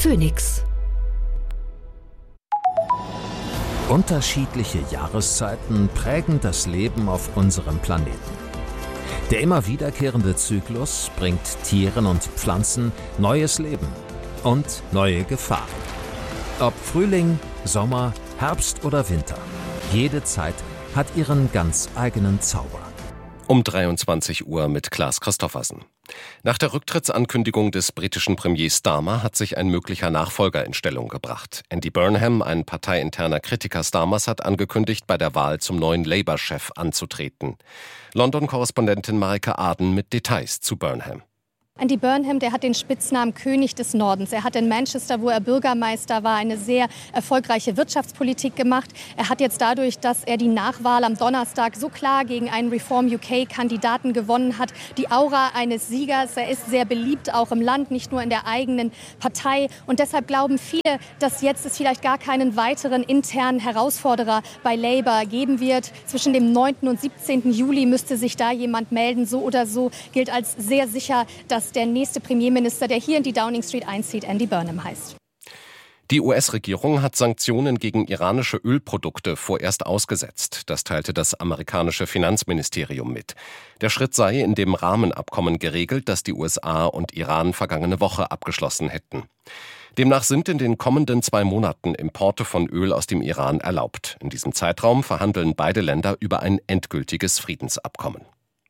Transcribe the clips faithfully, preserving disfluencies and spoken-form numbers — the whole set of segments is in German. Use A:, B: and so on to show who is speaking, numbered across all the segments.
A: Phoenix.
B: Unterschiedliche Jahreszeiten prägen das Leben auf unserem Planeten. Der immer wiederkehrende Zyklus bringt Tieren und Pflanzen neues Leben und neue Gefahren. Ob Frühling, Sommer, Herbst oder Winter, jede Zeit hat ihren ganz eigenen Zauber.
C: Um dreiundzwanzig Uhr mit Klaas Christoffersen. Nach der Rücktrittsankündigung des britischen Premiers Starmer hat sich ein möglicher Nachfolger in Stellung gebracht. Andy Burnham, ein parteiinterner Kritiker Starmers, hat angekündigt, bei der Wahl zum neuen Labour-Chef anzutreten. London-Korrespondentin Marike Aden mit Details zu Burnham.
D: Andy Burnham, der hat den Spitznamen König des Nordens. Er hat in Manchester, wo er Bürgermeister war, eine sehr erfolgreiche Wirtschaftspolitik gemacht. Er hat jetzt dadurch, dass er die Nachwahl am Donnerstag so klar gegen einen Reform U K-Kandidaten gewonnen hat, die Aura eines Siegers. Er ist sehr beliebt, auch im Land, nicht nur in der eigenen Partei. Und deshalb glauben viele, dass jetzt es vielleicht gar keinen weiteren internen Herausforderer bei Labour geben wird. Zwischen dem neunten und siebzehnten Juli müsste sich da jemand melden. So oder so gilt als sehr sicher, dass der nächste Premierminister, der hier in die Downing Street einzieht, Andy Burnham heißt.
C: Die U S-Regierung hat Sanktionen gegen iranische Ölprodukte vorerst ausgesetzt. Das teilte das amerikanische Finanzministerium mit. Der Schritt sei in dem Rahmenabkommen geregelt, das die U S A und Iran vergangene Woche abgeschlossen hätten. Demnach sind in den kommenden zwei Monaten Importe von Öl aus dem Iran erlaubt. In diesem Zeitraum verhandeln beide Länder über ein endgültiges Friedensabkommen.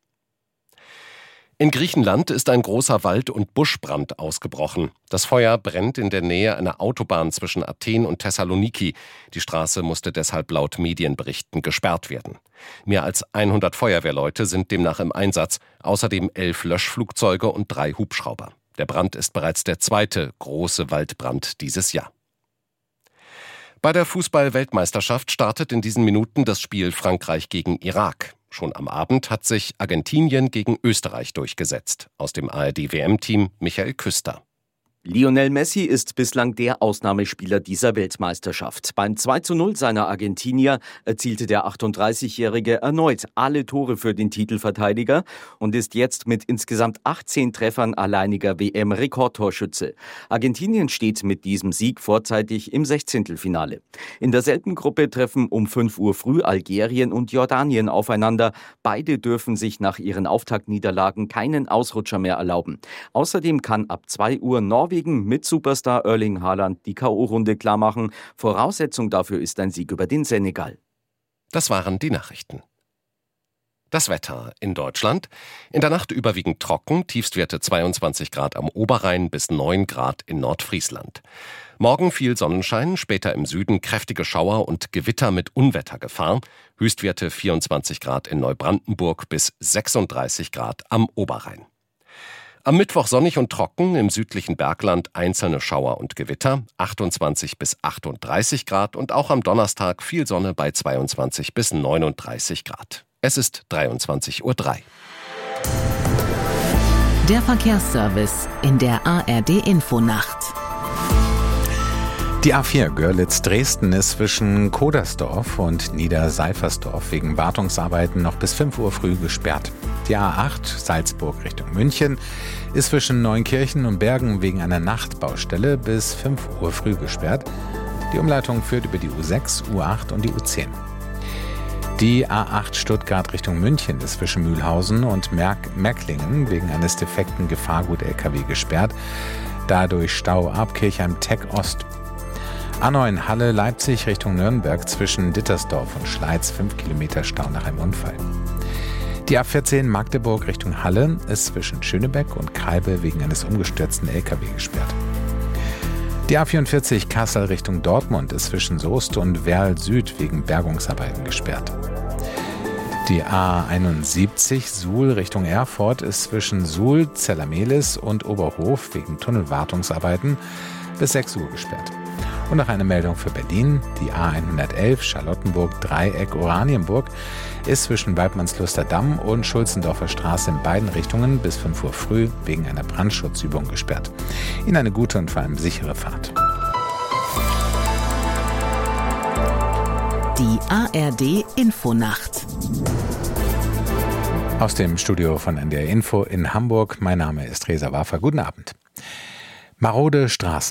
C: In Griechenland ist ein großer Wald- und Buschbrand ausgebrochen. Das Feuer brennt in der Nähe einer Autobahn zwischen Athen und Thessaloniki. Die Straße musste deshalb laut Medienberichten gesperrt werden. Mehr als hundert Feuerwehrleute sind demnach im Einsatz, außerdem elf Löschflugzeuge und drei Hubschrauber. Der Brand ist bereits der zweite große Waldbrand dieses Jahr. Bei der Fußball-Weltmeisterschaft startet in diesen Minuten das Spiel Frankreich gegen Irak. Schon am Abend hat sich Argentinien gegen Österreich durchgesetzt. Aus dem A R D-W M-Team Michael Küster.
E: Lionel Messi ist bislang der Ausnahmespieler dieser Weltmeisterschaft. Beim zwei zu null seiner Argentinier erzielte der achtunddreißigjährige erneut alle Tore für den Titelverteidiger und ist jetzt mit insgesamt achtzehn Treffern alleiniger W M-Rekordtorschütze. Argentinien steht mit diesem Sieg vorzeitig im Sechzehntelfinale. In derselben Gruppe treffen um fünf Uhr früh Algerien und Jordanien aufeinander. Beide dürfen sich nach ihren Auftaktniederlagen keinen Ausrutscher mehr erlauben. Außerdem kann ab zwei Uhr Norwegen mit Superstar Erling Haaland die K O-Runde klarmachen. Voraussetzung dafür ist ein Sieg über den Senegal.
C: Das waren die Nachrichten. Das Wetter in Deutschland. In der Nacht überwiegend trocken, Tiefstwerte zweiundzwanzig Grad am Oberrhein bis neun Grad in Nordfriesland. Morgen viel Sonnenschein, später im Süden kräftige Schauer und Gewitter mit Unwettergefahr. Höchstwerte vierundzwanzig Grad in Neubrandenburg bis sechsunddreißig Grad am Oberrhein. Am Mittwoch sonnig und trocken, im südlichen Bergland einzelne Schauer und Gewitter, achtundzwanzig bis achtunddreißig Grad und auch am Donnerstag viel Sonne bei zweiundzwanzig bis neununddreißig Grad. Es ist dreiundzwanzig Uhr drei.
A: Der Verkehrsservice in der A R D-Infonacht.
F: Die A vier Görlitz-Dresden ist zwischen Kodersdorf und Niederseifersdorf wegen Wartungsarbeiten noch bis fünf Uhr früh gesperrt. Die A acht Salzburg Richtung München ist zwischen Neunkirchen und Bergen wegen einer Nachtbaustelle bis fünf Uhr früh gesperrt. Die Umleitung führt über die U sechs, U acht und die U zehn. Die A acht Stuttgart Richtung München ist zwischen Mühlhausen und Merk- Merklingen wegen eines defekten Gefahrgut-L K W gesperrt. Dadurch Stau ab Kirchheim-Tech Ost. A neun Halle Leipzig Richtung Nürnberg zwischen Dittersdorf und Schleiz fünf Kilometer Stau nach einem Unfall. Die A vierzehn Magdeburg Richtung Halle ist zwischen Schönebeck und Kalbe wegen eines umgestürzten L K W gesperrt. Die A vierundvierzig Kassel Richtung Dortmund ist zwischen Soest und Werl Süd wegen Bergungsarbeiten gesperrt. Die A einundsiebzig Suhl Richtung Erfurt ist zwischen Suhl, Zellermehlis und Oberhof wegen Tunnelwartungsarbeiten bis sechs Uhr gesperrt. Und noch eine Meldung für Berlin. Die A hundertelf Charlottenburg Dreieck Oranienburg ist zwischen Weidmannsluster Damm und Schulzendorfer Straße in beiden Richtungen bis fünf Uhr früh wegen einer Brandschutzübung gesperrt. Ihnen eine gute und vor allem sichere Fahrt.
A: Die A R D-Infonacht.
F: Aus dem Studio von N D R Info in Hamburg. Mein Name ist Reza Waffer. Guten Abend. Marode Straßen.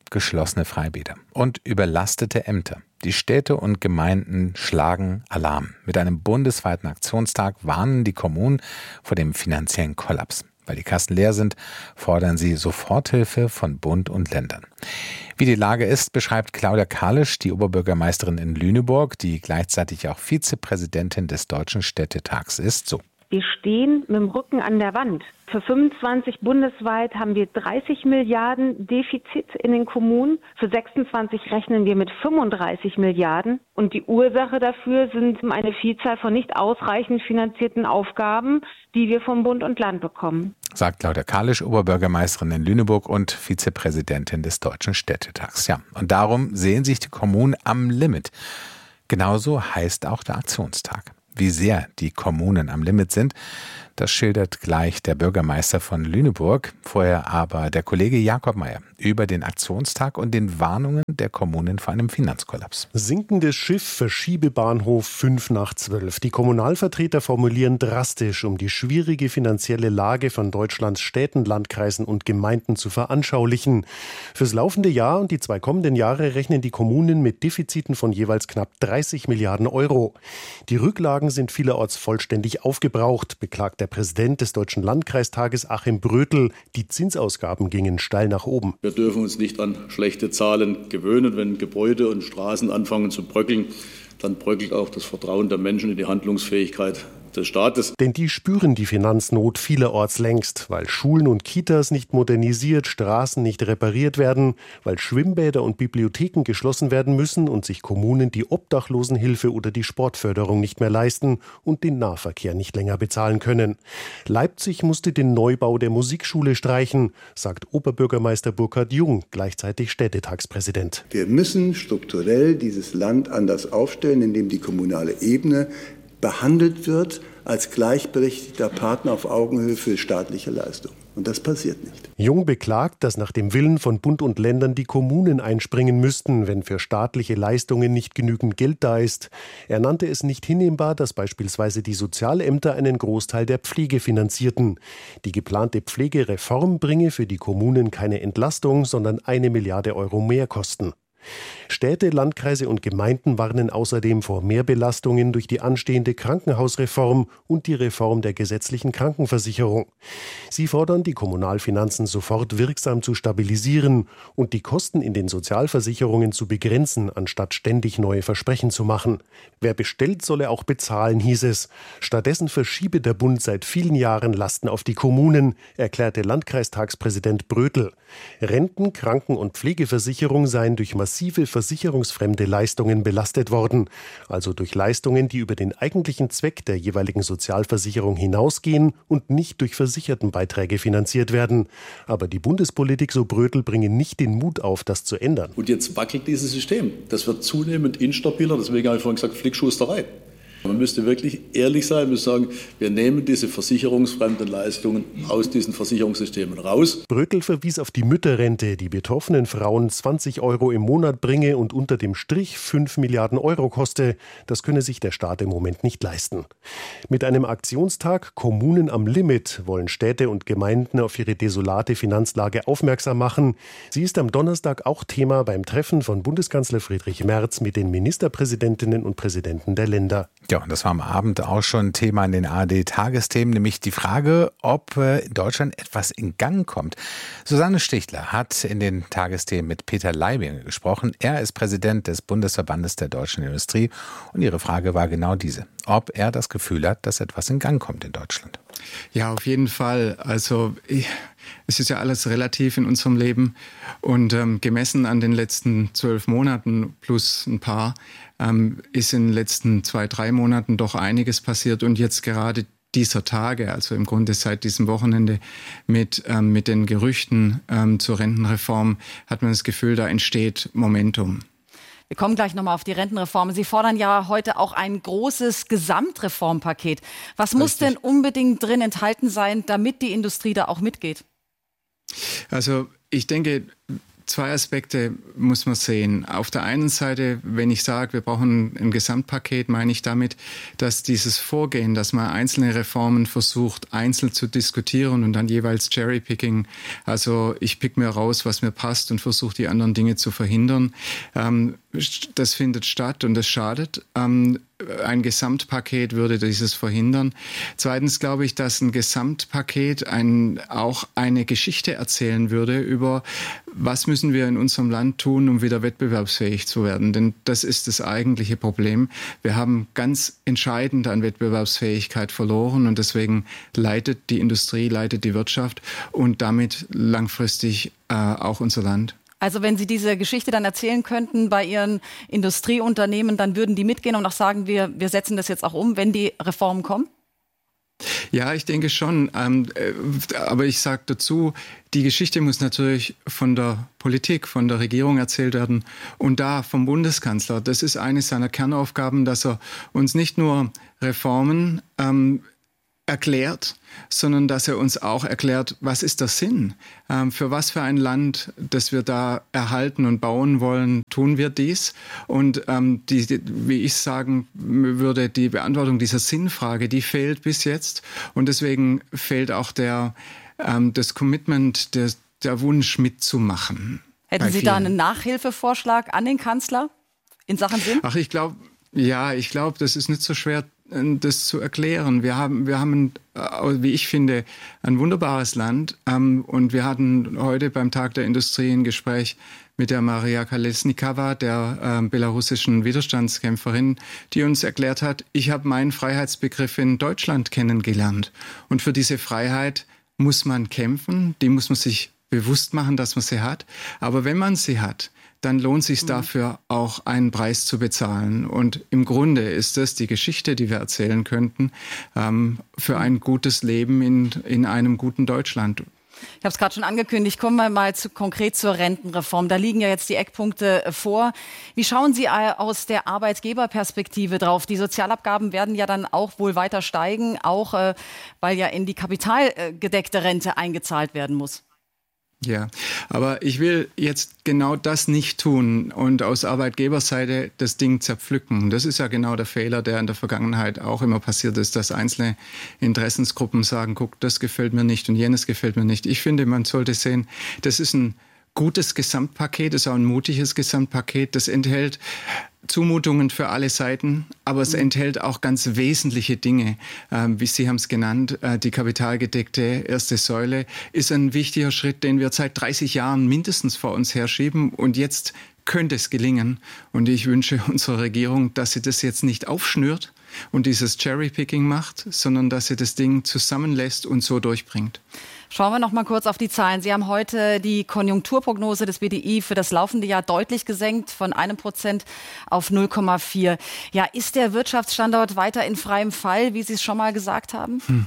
F: geschlossene Freibäder und überlastete Ämter. Die Städte und Gemeinden schlagen Alarm. Mit einem bundesweiten Aktionstag warnen die Kommunen vor dem finanziellen Kollaps. Weil die Kassen leer sind, fordern sie Soforthilfe von Bund und Ländern. Wie die Lage ist, beschreibt Claudia Kalisch, die Oberbürgermeisterin in Lüneburg, die gleichzeitig auch Vizepräsidentin des Deutschen Städtetags ist, so.
G: Wir stehen mit dem Rücken an der Wand. Für fünfundzwanzig bundesweit haben wir dreißig Milliarden Defizit in den Kommunen. Für sechsundzwanzig rechnen wir mit fünfunddreißig Milliarden. Und die Ursache dafür sind eine Vielzahl von nicht ausreichend finanzierten Aufgaben, die wir vom Bund und Land bekommen.
F: Sagt Claudia Kalisch, Oberbürgermeisterin in Lüneburg und Vizepräsidentin des Deutschen Städtetags. Ja, und darum sehen sich die Kommunen am Limit. Genauso heißt auch der Aktionstag. Wie sehr die Kommunen am Limit sind, das schildert gleich der Bürgermeister von Lüneburg. Vorher aber der Kollege Jakob Mayer über den Aktionstag und den Warnungen der Kommunen vor einem Finanzkollaps.
H: Sinkendes Schiff, Verschiebebahnhof fünf nach zwölf. Die Kommunalvertreter formulieren drastisch, um die schwierige finanzielle Lage von Deutschlands Städten, Landkreisen und Gemeinden zu veranschaulichen. Fürs laufende Jahr und die zwei kommenden Jahre rechnen die Kommunen mit Defiziten von jeweils knapp dreißig Milliarden Euro. Die Rücklagen sind vielerorts vollständig aufgebraucht, beklagt der Präsident des Deutschen Landkreistages Achim Brötel. Die Zinsausgaben gingen steil nach oben.
I: Wir dürfen uns nicht an schlechte Zahlen gewöhnen. Wenn Gebäude und Straßen anfangen zu bröckeln, dann bröckelt auch das Vertrauen der Menschen in die Handlungsfähigkeit des Staates.
H: Denn die spüren die Finanznot vielerorts längst, weil Schulen und Kitas nicht modernisiert, Straßen nicht repariert werden, weil Schwimmbäder und Bibliotheken geschlossen werden müssen und sich Kommunen die Obdachlosenhilfe oder die Sportförderung nicht mehr leisten und den Nahverkehr nicht länger bezahlen können. Leipzig musste den Neubau der Musikschule streichen, sagt Oberbürgermeister Burkhard Jung, gleichzeitig Städtetagspräsident.
J: Wir müssen strukturell dieses Land anders aufstellen, indem die kommunale Ebene behandelt wird als gleichberechtigter Partner auf Augenhöhe für staatliche Leistungen. Und das passiert nicht.
H: Jung beklagt, dass nach dem Willen von Bund und Ländern die Kommunen einspringen müssten, wenn für staatliche Leistungen nicht genügend Geld da ist. Er nannte es nicht hinnehmbar, dass beispielsweise die Sozialämter einen Großteil der Pflege finanzierten. Die geplante Pflegereform bringe für die Kommunen keine Entlastung, sondern eine Milliarde Euro Mehrkosten. Städte, Landkreise und Gemeinden warnen außerdem vor Mehrbelastungen durch die anstehende Krankenhausreform und die Reform der gesetzlichen Krankenversicherung. Sie fordern, die Kommunalfinanzen sofort wirksam zu stabilisieren und die Kosten in den Sozialversicherungen zu begrenzen, anstatt ständig neue Versprechen zu machen. Wer bestellt, solle auch bezahlen, hieß es. Stattdessen verschiebe der Bund seit vielen Jahren Lasten auf die Kommunen, erklärte Landkreistagspräsident Brötel. Renten-, Kranken- und Pflegeversicherung seien durch massive versicherungsfremde Leistungen belastet worden, also durch Leistungen, die über den eigentlichen Zweck der jeweiligen Sozialversicherung hinausgehen und nicht durch Versichertenbeiträge finanziert werden. Aber die Bundespolitik, so Brötel, bringe nicht den Mut auf, das zu ändern.
I: Und jetzt wackelt dieses System. Das wird zunehmend instabiler, deswegen habe ich vorhin gesagt, Flickschusterei. Man müsste wirklich ehrlich sein, man müsste sagen, wir nehmen diese versicherungsfremden Leistungen aus diesen Versicherungssystemen raus.
H: Brötel verwies auf die Mütterrente, die betroffenen Frauen zwanzig Euro im Monat bringe und unter dem Strich fünf Milliarden Euro koste. Das könne sich der Staat im Moment nicht leisten. Mit einem Aktionstag Kommunen am Limit wollen Städte und Gemeinden auf ihre desolate Finanzlage aufmerksam machen. Sie ist am Donnerstag auch Thema beim Treffen von Bundeskanzler Friedrich Merz mit den Ministerpräsidentinnen und Präsidenten der Länder.
F: Ja, und das war am Abend auch schon Thema in den A R D-Tagesthemen, nämlich die Frage, ob in Deutschland etwas in Gang kommt. Susanne Stichler hat in den Tagesthemen mit Peter Leibinger gesprochen. Er ist Präsident des Bundesverbandes der deutschen Industrie und ihre Frage war genau diese, ob er das Gefühl hat, dass etwas in Gang kommt in Deutschland.
K: Ja, auf jeden Fall. Also ich, es ist ja alles relativ in unserem Leben und ähm, gemessen an den letzten zwölf Monaten plus ein paar ähm, ist in den letzten zwei, drei Monaten doch einiges passiert und jetzt gerade dieser Tage, also im Grunde seit diesem Wochenende mit, ähm, mit den Gerüchten ähm, zur Rentenreform hat man das Gefühl, da entsteht Momentum.
L: Wir kommen gleich nochmal auf die Rentenreform. Sie fordern ja heute auch ein großes Gesamtreformpaket. Was muss denn unbedingt drin enthalten sein, damit die Industrie da auch mitgeht?
K: Also ich denke, zwei Aspekte muss man sehen. Auf der einen Seite, wenn ich sage, wir brauchen ein Gesamtpaket, meine ich damit, dass dieses Vorgehen, dass man einzelne Reformen versucht, einzeln zu diskutieren und dann jeweils Cherrypicking, also ich pick mir raus, was mir passt und versuche die anderen Dinge zu verhindern, ähm, das findet statt und das schadet. Ähm, ein Gesamtpaket würde dieses verhindern. Zweitens glaube ich, dass ein Gesamtpaket ein, auch eine Geschichte erzählen würde über, was müssen wir in unserem Land tun, um wieder wettbewerbsfähig zu werden. Denn das ist das eigentliche Problem. Wir haben ganz entscheidend an Wettbewerbsfähigkeit verloren und deswegen leidet die Industrie, leidet die Wirtschaft und damit langfristig äh, auch unser Land.
L: Also wenn Sie diese Geschichte dann erzählen könnten bei Ihren Industrieunternehmen, dann würden die mitgehen und auch sagen, wir, wir setzen das jetzt auch um, wenn die Reformen kommen?
K: Ja, ich denke schon. Ähm, äh, aber ich sage dazu, die Geschichte muss natürlich von der Politik, von der Regierung erzählt werden und da vom Bundeskanzler. Das ist eine seiner Kernaufgaben, dass er uns nicht nur Reformen ähm, erklärt, sondern dass er uns auch erklärt, was ist der Sinn? Ähm, für was für ein Land, das wir da erhalten und bauen wollen, tun wir dies? Und ähm, die, die, wie ich sagen würde, die Beantwortung dieser Sinnfrage, die fehlt bis jetzt. Und deswegen fehlt auch der, ähm, das Commitment, der, der Wunsch mitzumachen.
L: Hätten Sie da einen Nachhilfevorschlag an den Kanzler in Sachen Sinn?
K: Ach, ich glaube, ja, ich glaube, das ist nicht so schwer, das zu erklären. Wir haben, wir haben, wie ich finde, ein wunderbares Land. Und wir hatten heute beim Tag der Industrie ein Gespräch mit der Maria Kolesnikava, der belarussischen Widerstandskämpferin, die uns erklärt hat, ich habe meinen Freiheitsbegriff in Deutschland kennengelernt. Und für diese Freiheit muss man kämpfen, die muss man sich bewusst machen, dass man sie hat. Aber wenn man sie hat, dann lohnt es sich dafür auch einen Preis zu bezahlen. Und im Grunde ist das die Geschichte, die wir erzählen könnten, ähm, für ein gutes Leben in, in einem guten Deutschland.
L: Ich habe es gerade schon angekündigt, kommen wir mal zu, konkret zur Rentenreform. Da liegen ja jetzt die Eckpunkte vor. Wie schauen Sie aus der Arbeitgeberperspektive drauf? Die Sozialabgaben werden ja dann auch wohl weiter steigen, auch äh, weil ja in die kapitalgedeckte Rente eingezahlt werden muss.
K: Ja, aber ich will jetzt genau das nicht tun und aus Arbeitgeberseite das Ding zerpflücken. Das ist ja genau der Fehler, der in der Vergangenheit auch immer passiert ist, dass einzelne Interessensgruppen sagen, guck, das gefällt mir nicht und jenes gefällt mir nicht. Ich finde, man sollte sehen, das ist ein gutes Gesamtpaket, das ist auch ein mutiges Gesamtpaket, das enthält Zumutungen für alle Seiten, aber es enthält auch ganz wesentliche Dinge. Ähm, wie Sie haben es genannt, äh, die kapitalgedeckte erste Säule ist ein wichtiger Schritt, den wir seit dreißig Jahren mindestens vor uns herschieben. Und jetzt könnte es gelingen. Und ich wünsche unserer Regierung, dass sie das jetzt nicht aufschnürt und dieses Cherrypicking macht, sondern dass sie das Ding zusammenlässt und so durchbringt.
L: Schauen wir noch mal kurz auf die Zahlen. Sie haben heute die Konjunkturprognose des B D I für das laufende Jahr deutlich gesenkt, von einem Prozent auf null Komma vier. Ja, ist der Wirtschaftsstandort weiter in freiem Fall, wie Sie es schon mal gesagt haben?
K: Hm.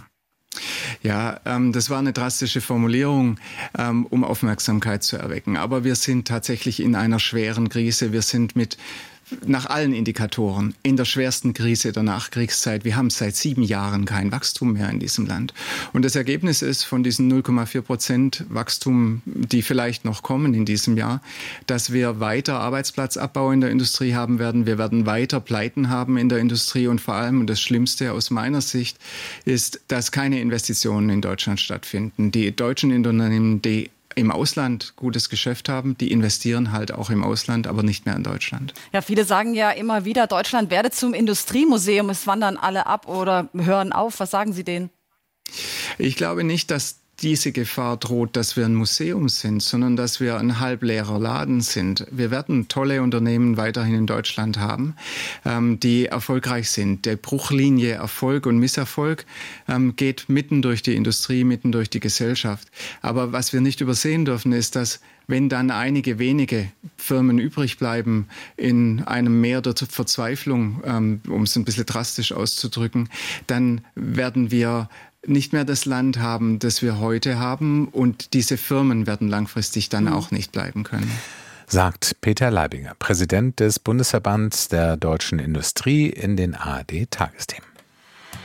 K: Ja, ähm, das war eine drastische Formulierung, ähm, um Aufmerksamkeit zu erwecken. Aber wir sind tatsächlich in einer schweren Krise. Wir sind mit nach allen Indikatoren in der schwersten Krise der Nachkriegszeit. Wir haben seit sieben Jahren kein Wachstum mehr in diesem Land. Und das Ergebnis ist von diesen null Komma vier Prozent Wachstum, die vielleicht noch kommen in diesem Jahr, dass wir weiter Arbeitsplatzabbau in der Industrie haben werden. Wir werden weiter Pleiten haben in der Industrie und vor allem, und das Schlimmste aus meiner Sicht, ist, dass keine Investitionen in Deutschland stattfinden. Die deutschen Unternehmen, die im Ausland gutes Geschäft haben, die investieren halt auch im Ausland, aber nicht mehr in Deutschland.
L: Ja, viele sagen ja immer wieder, Deutschland werde zum Industriemuseum, es wandern alle ab oder hören auf. Was sagen Sie denen?
K: Ich glaube nicht, dass diese Gefahr droht, dass wir ein Museum sind, sondern dass wir ein halbleerer Laden sind. Wir werden tolle Unternehmen weiterhin in Deutschland haben, ähm, die erfolgreich sind. Der Bruchlinie Erfolg und Misserfolg ähm, geht mitten durch die Industrie, mitten durch die Gesellschaft. Aber was wir nicht übersehen dürfen, ist, dass wenn dann einige wenige Firmen übrig bleiben in einem Meer der Verzweiflung, ähm, um es ein bisschen drastisch auszudrücken, dann werden wir nicht mehr das Land haben, das wir heute haben. Und diese Firmen werden langfristig dann mhm. auch nicht bleiben können.
F: Sagt Peter Leibinger, Präsident des Bundesverbands der deutschen Industrie, in den A R D-Tagesthemen.